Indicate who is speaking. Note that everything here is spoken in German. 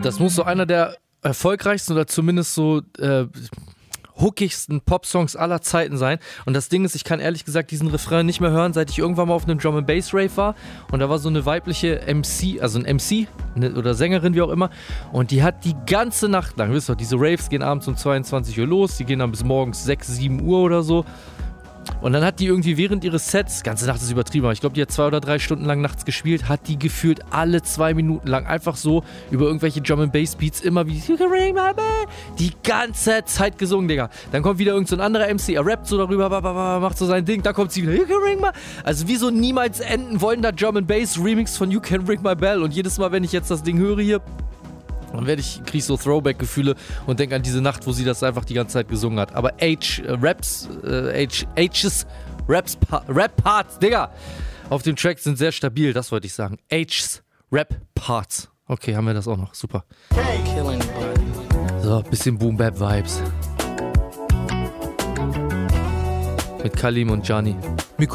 Speaker 1: Das muss so einer der erfolgreichsten oder zumindest so hookigsten Pop-Songs aller Zeiten sein. Und das Ding ist, ich kann ehrlich gesagt diesen Refrain nicht mehr hören, seit ich irgendwann mal auf einem Drum-and-Bass-Rave war. Und da war so eine weibliche MC, also ein MC oder Sängerin, wie auch immer. Und die hat die ganze Nacht lang, wisst ihr, diese Raves gehen abends um 22 Uhr los, die gehen dann bis morgens 6, 7 Uhr oder so. Und dann hat die irgendwie während ihres Sets, ganze Nacht ist übertrieben, aber ich glaube, die hat 2 oder 3 Stunden lang nachts gespielt, hat die gefühlt alle 2 Minuten lang einfach so über irgendwelche Drum-and-Bass-Beats immer wie You can ring my bell, die ganze Zeit gesungen, Digga. Dann kommt wieder irgend so ein anderer MC, er rappt so darüber, macht so sein Ding, dann kommt sie wieder You can ring my... Also wie so niemals enden wollen da Drum-and-Bass-Remix von You can ring my bell. Und jedes Mal, wenn ich jetzt das Ding höre hier, dann kriege ich so Throwback-Gefühle und denke an diese Nacht, wo sie das einfach die ganze Zeit gesungen hat. Aber H's Rap-Parts, Digga, auf dem Track sind sehr stabil, das wollte ich sagen. H's Rap-Parts. Okay, haben wir das auch noch, super. So, bisschen Boom-Bap-Vibes. Mit Kalim und Gianni.